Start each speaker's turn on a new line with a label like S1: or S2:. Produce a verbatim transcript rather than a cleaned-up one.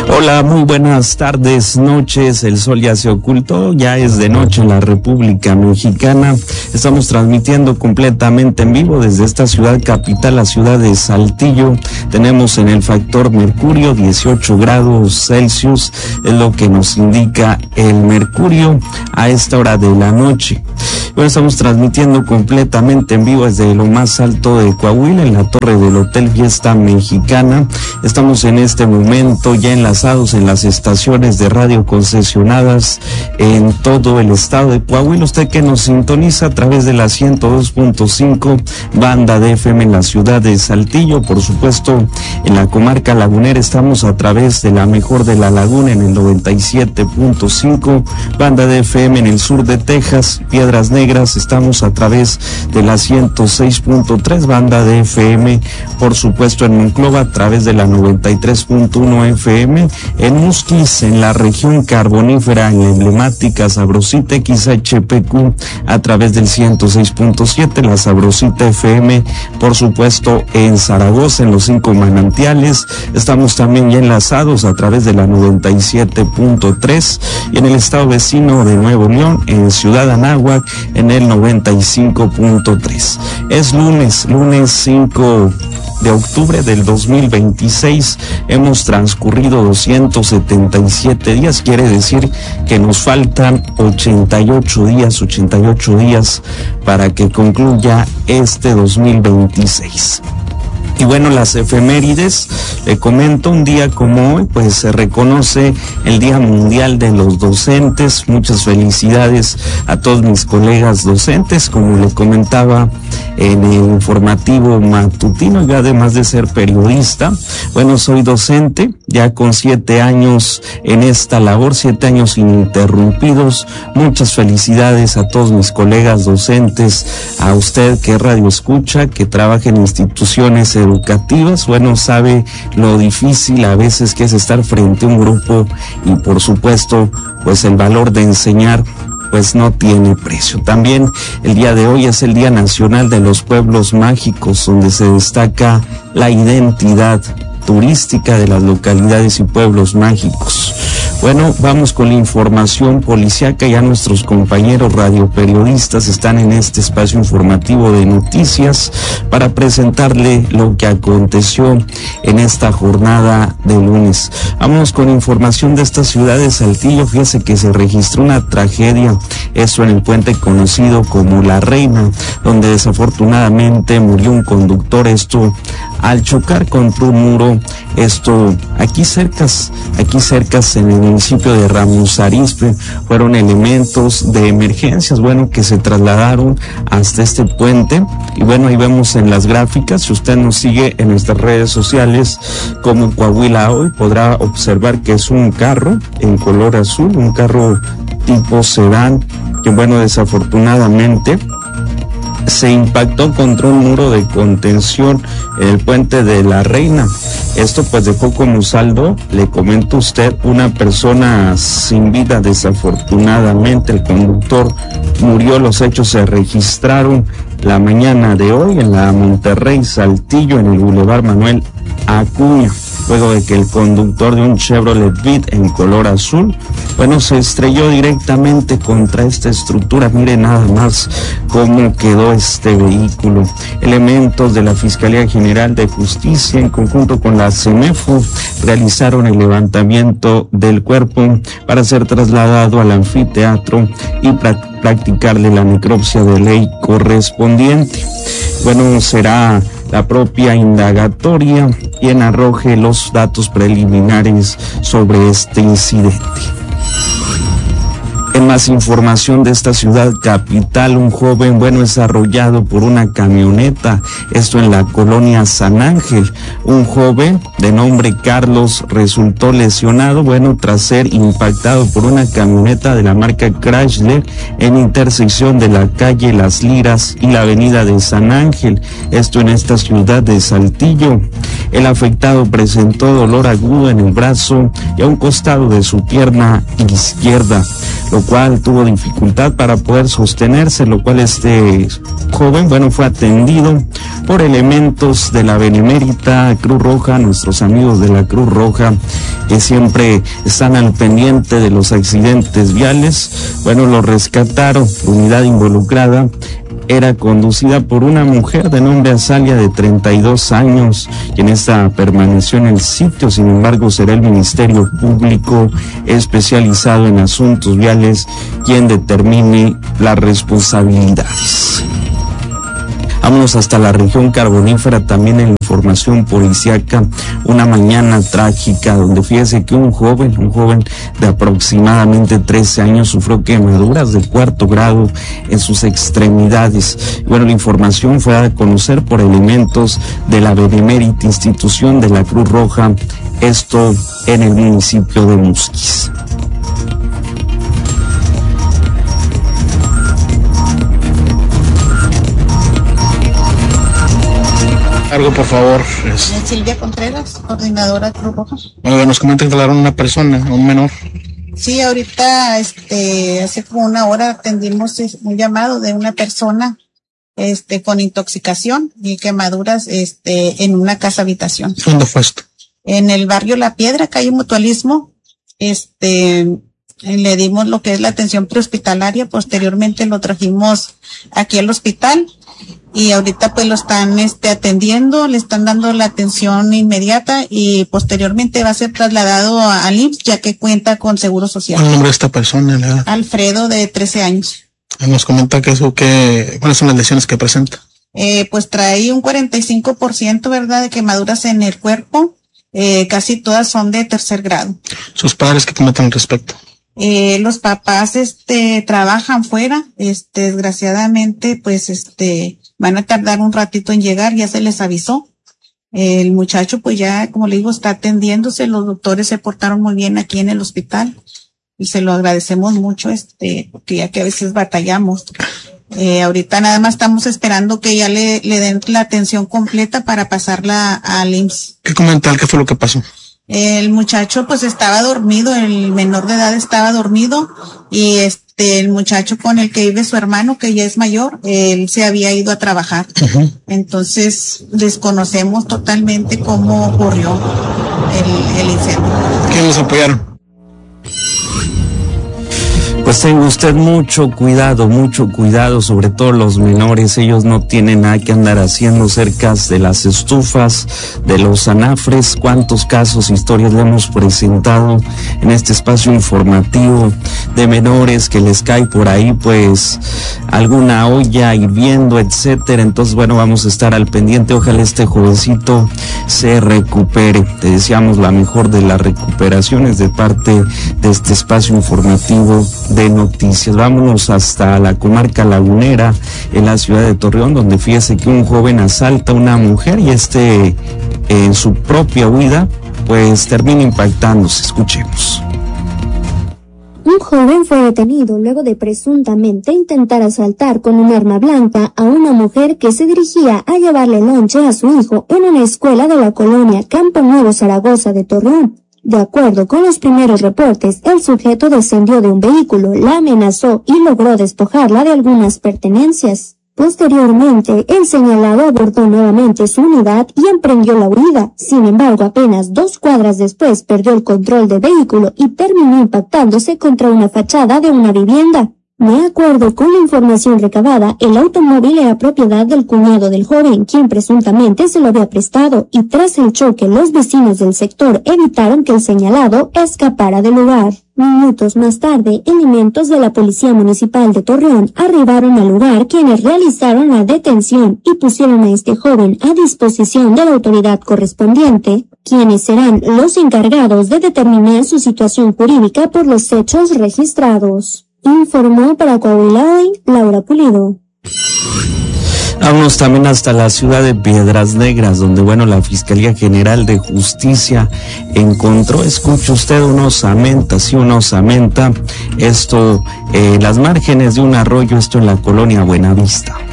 S1: Hola, muy buenas tardes, noches. El sol ya se ocultó, ya es de noche en la República Mexicana. Estamos transmitiendo completamente en vivo desde esta ciudad capital, la ciudad de Saltillo. Tenemos en el factor mercurio dieciocho grados Celsius, es lo que nos indica el mercurio a esta hora de la noche. Hoy estamos transmitiendo completamente en vivo desde lo más alto de Coahuila, en la torre del Hotel Fiesta Mexicana. Estamos en este momento ya enlazados en las estaciones de radio concesionadas en todo el estado de Coahuila. Usted que nos sintoniza a través de la ciento dos punto cinco banda de F M en la ciudad de Saltillo, por supuesto en la comarca lagunera estamos a través de la mejor de la laguna en el noventa y siete punto cinco, banda de F M en el sur de Texas, Piedras Negras, estamos a través de la ciento seis punto tres banda de F M, por supuesto en Monclova a través de la noventa y tres punto uno F M, en Musquis, en la región carbonífera, en la emblemática Sabrosita X H P Q a través del ciento seis punto siete, la Sabrosita F M, por supuesto en Zaragoza, en los cinco manantiales, estamos también ya enlazados a través de la noventa y siete punto tres, y en el estado vecino de Nuevo León, en Ciudad Anáhuac, en el noventa y cinco punto tres. Es lunes, lunes cinco de octubre del dos mil veintiséis, hemos transcurrido doscientos setenta y siete días, quiere decir que nos faltan ochenta y ocho días, ochenta y ocho días para que concluya este dos mil veintiséis. Y bueno, las efemérides, le comento, un día como hoy, pues se reconoce el Día Mundial de los Docentes. Muchas felicidades a todos mis colegas docentes, como le comentaba en el informativo matutino. Yo, además de ser periodista, bueno, soy docente, ya con siete años en esta labor, siete años ininterrumpidos. Muchas felicidades a todos mis colegas docentes, a usted que radio escucha, que trabaja en instituciones educativas. Bueno, sabe lo difícil a veces que es estar frente a un grupo y, por supuesto, pues el valor de enseñar pues no tiene precio. También el día de hoy es el Día Nacional de los Pueblos Mágicos, donde se destaca la identidad turística de las localidades y pueblos mágicos. Bueno, vamos con la información policíaca. Ya nuestros compañeros radioperiodistas están en este espacio informativo de noticias para presentarle lo que aconteció en esta jornada de lunes. Vamos con información de esta ciudad de Saltillo. Fíjese que se registró una tragedia, eso en el puente conocido como La Reina, donde desafortunadamente murió un conductor, esto al chocar contra un muro, esto aquí cercas, aquí cercas en el municipio de Ramos Arizpe. Fueron elementos de emergencias, bueno, que se trasladaron hasta este puente, y bueno, ahí vemos en las gráficas, si usted nos sigue en nuestras redes sociales como Coahuila Hoy, podrá observar que es un carro en color azul, un carro tipo sedán, que bueno, desafortunadamente se impactó contra un muro de contención en el puente de La Reina. Esto pues dejó como saldo, le comento a usted, una persona sin vida. Desafortunadamente el conductor murió. Los hechos se registraron la mañana de hoy en la Monterrey Saltillo, en el Boulevard Manuel Acuña, luego de que el conductor de un Chevrolet Beat en color azul, bueno, se estrelló directamente contra esta estructura. Mire nada más cómo quedó este vehículo. Elementos de la Fiscalía General de Justicia, en conjunto con la CEMEFO, realizaron el levantamiento del cuerpo para ser trasladado al anfiteatro y pra- practicarle la necropsia de ley correspondiente. Bueno, será la propia indagatoria quien arroje los datos preliminares sobre este incidente. En más información de esta ciudad capital, un joven, bueno, es arrollado por una camioneta, esto en la colonia San Ángel. Un joven de nombre Carlos resultó lesionado, bueno, tras ser impactado por una camioneta de la marca Chrysler en intersección de la calle Las Liras y la avenida de San Ángel, esto en esta ciudad de Saltillo. El afectado presentó dolor agudo en el brazo y a un costado de su pierna izquierda, lo cual tuvo dificultad para poder sostenerse, lo cual este joven, bueno, fue atendido por elementos de la Benemérita Cruz Roja, nuestros amigos de la Cruz Roja, que siempre están al pendiente de los accidentes viales. Bueno, lo rescataron, la unidad involucrada era conducida por una mujer de nombre Azalia de treinta y dos años, quien esta permaneció en el sitio. Sin embargo, será el Ministerio Público especializado en asuntos viales quien determine las responsabilidades. Vámonos hasta la región carbonífera, también en información policíaca, una mañana trágica donde fíjese que un joven, un joven de aproximadamente trece años sufrió quemaduras de cuarto grado en sus extremidades. Bueno, la información fue a conocer por elementos de la Benemérita institución de la Cruz Roja, esto en el municipio de Musquis.
S2: Algo, por favor. Es...
S3: Silvia Contreras, coordinadora Cruz Roja.
S2: Bueno, nos comentan que hablaron una persona, un menor.
S3: Sí, ahorita, este, hace como una hora atendimos un llamado de una persona, este, con intoxicación y quemaduras, este, en una casa habitación.
S2: ¿Dónde fue esto?
S3: En el barrio La Piedra, calle Mutualismo, este, le dimos lo que es la atención prehospitalaria, posteriormente lo trajimos aquí al hospital. Y ahorita pues lo están este atendiendo, le están dando la atención inmediata y posteriormente va a ser trasladado al I M S S ya que cuenta con seguro social.
S2: ¿Cuál es el nombre de esta persona? ¿La...
S3: Alfredo, de trece años.
S2: Nos comenta que eso, que, ¿cuáles son las lesiones que presenta?
S3: Eh, pues trae un cuarenta y cinco por ciento, ¿verdad?, de quemaduras en el cuerpo, eh, casi todas son de tercer grado.
S2: ¿Sus padres qué comentan al respecto?
S3: Eh, los papás, este, trabajan fuera, este, desgraciadamente, pues, este, van a tardar un ratito en llegar, ya se les avisó. El muchacho, pues ya, como le digo, está atendiéndose, los doctores se portaron muy bien aquí en el hospital y se lo agradecemos mucho, este, porque ya que a veces batallamos. Eh, ahorita nada más estamos esperando que ya le, le den la atención completa para pasarla al I M S S.
S2: ¿Qué comentan? ¿Qué fue lo que pasó?
S3: El muchacho pues estaba dormido, el menor de edad estaba dormido y este el muchacho con el que vive su hermano, que ya es mayor, él se había ido a trabajar. Uh-huh. Entonces desconocemos totalmente cómo ocurrió el, el incendio.
S2: ¿Quiénes apoyaron?
S1: Pues tenga usted mucho cuidado, mucho cuidado, sobre todo los menores. Ellos no tienen nada que andar haciendo cerca de las estufas, de los anafres. Cuántos casos, historias le hemos presentado en este espacio informativo de menores que les cae por ahí pues alguna olla hirviendo, etcétera. Entonces, bueno, vamos a estar al pendiente. Ojalá este jovencito se recupere. Te deseamos la mejor de las recuperaciones de parte de este espacio informativo de noticias. Vámonos hasta la comarca lagunera, en la ciudad de Torreón, donde fíjese que un joven asalta a una mujer y este, en su propia huida, pues termina impactándose. Escuchemos.
S4: Un joven fue detenido luego de presuntamente intentar asaltar con un arma blanca a una mujer que se dirigía a llevarle lonche a su hijo en una escuela de la colonia Campo Nuevo, Zaragoza de Torreón. De acuerdo con los primeros reportes, el sujeto descendió de un vehículo, la amenazó y logró despojarla de algunas pertenencias. Posteriormente, el señalado abordó nuevamente su unidad y emprendió la huida. Sin embargo, apenas dos cuadras después perdió el control del vehículo y terminó impactándose contra una fachada de una vivienda. De acuerdo con la información recabada, el automóvil era propiedad del cuñado del joven, quien presuntamente se lo había prestado, y tras el choque los vecinos del sector evitaron que el señalado escapara del lugar. Minutos más tarde, elementos de la Policía Municipal de Torreón arribaron al lugar, quienes realizaron la detención y pusieron a este joven a disposición de la autoridad correspondiente, quienes serán los encargados de determinar su situación jurídica por los hechos registrados. Informó para Coahuila Hoy, Laura Pulido.
S1: Vámonos también hasta la ciudad de Piedras Negras, donde, bueno, la Fiscalía General de Justicia encontró, escuche usted, una osamenta, sí, una osamenta, esto, eh, las márgenes de un arroyo, esto en la colonia Buenavista.